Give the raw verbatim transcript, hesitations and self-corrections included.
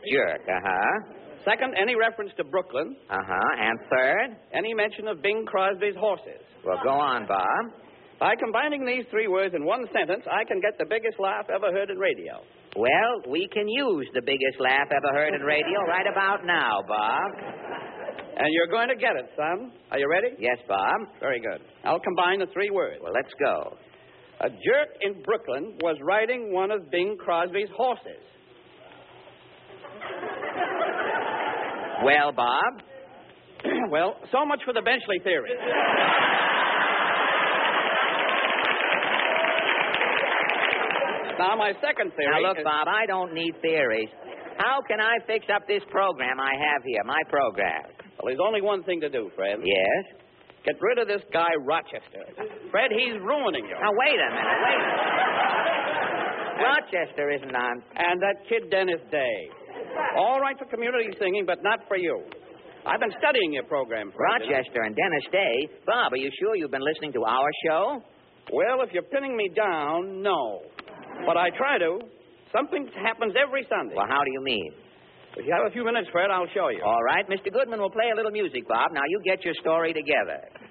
Jerk, uh-huh. Second, any reference to Brooklyn. Uh-huh. And third? Any mention of Bing Crosby's horses. Well, go on, Bob. By combining these three words in one sentence, I can get the biggest laugh ever heard in radio. Well, we can use the biggest laugh ever heard in radio right about now, Bob. And you're going to get it, son. Are you ready? Yes, Bob. Very good. I'll combine the three words. Well, let's go. A jerk in Brooklyn was riding one of Bing Crosby's horses. Well, Bob? Well, so much for the Benchley theory. Now, my second theory. Now, look, is... Bob, I don't need theories. How can I fix up this program I have here, my program? Well, there's only one thing to do, Fred. Yes? Get rid of this guy, Rochester. Fred, he's ruining you. Now, wait a minute, wait a minute. Rochester isn't on. And that kid, Dennis Day. All right for community singing, but not for you. I've been studying your program, Fred. Rochester and Dennis Day? Bob, are you sure you've been listening to our show? Well, if you're pinning me down, no. But I try to. Something happens every Sunday. Well, how do you mean? If you have a few minutes, Fred, I'll show you. All right. Mister Goodman will play a little music, Bob. Now, you get your story together.